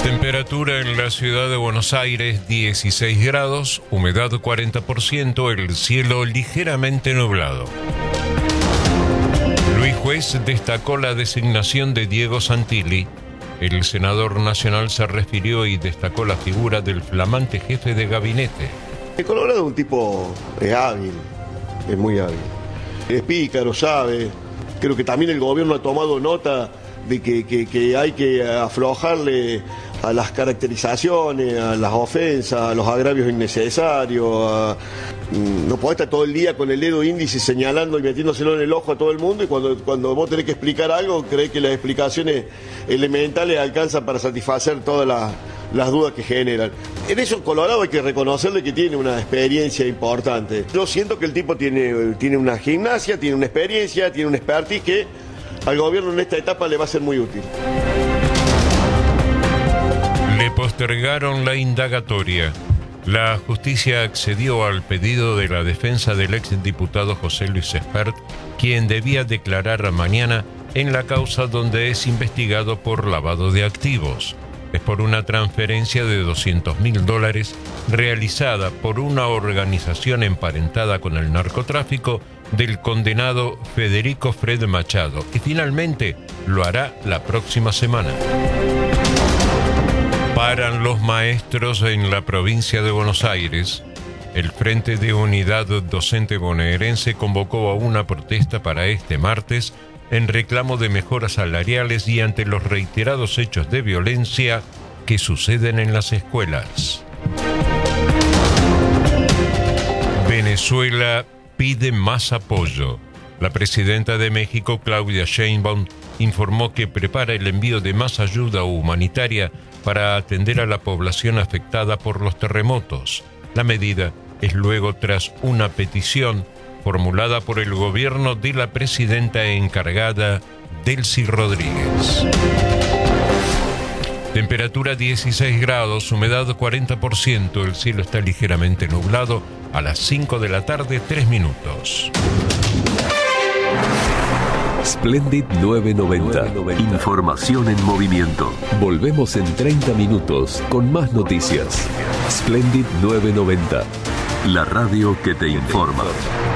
Temperatura en la ciudad de Buenos Aires, 16 grados, humedad 40%, el cielo ligeramente nublado. Luis Juez destacó la designación de Diego Santilli. El senador nacional se refirió y destacó la figura del flamante jefe de gabinete. El Colorado es un tipo hábil, es muy hábil. Es pícaro, sabe. Creo que también el gobierno ha tomado nota de que hay que aflojarle a las caracterizaciones, a las ofensas, a los agravios innecesarios. No podés estar todo el día con el dedo índice señalando y metiéndoselo en el ojo a todo el mundo, y cuando vos tenés que explicar algo, creés que las explicaciones elementales alcanzan para satisfacer todas las dudas que generan. En eso Colorado hay que reconocerle que tiene una experiencia importante. Yo siento que el tipo tiene una gimnasia, tiene una experiencia, tiene un expertise que al gobierno en esta etapa le va a ser muy útil. Le postergaron la indagatoria. La justicia accedió al pedido de la defensa del exdiputado José Luis Espert, quien debía declarar mañana en la causa donde es investigado por lavado de activos. Es por una transferencia de $200.000 realizada por una organización emparentada con el narcotráfico del condenado Federico Fred Machado, y finalmente lo hará la próxima semana. Paran los maestros en la provincia de Buenos Aires. El Frente de Unidad Docente Bonaerense convocó a una protesta para este martes en reclamo de mejoras salariales y ante los reiterados hechos de violencia que suceden en las escuelas. Venezuela pide más apoyo. La presidenta de México, Claudia Sheinbaum, informó que prepara el envío de más ayuda humanitaria para atender a la población afectada por los terremotos. La medida es luego tras una petición formulada por el gobierno de la presidenta encargada, Delcy Rodríguez. Temperatura 16 grados, humedad 40%, el cielo está ligeramente nublado. A las 5 de la tarde, 3 minutos. Splendid 990. Información en movimiento. Volvemos en 30 minutos con más noticias. Splendid 990. La radio que te informa.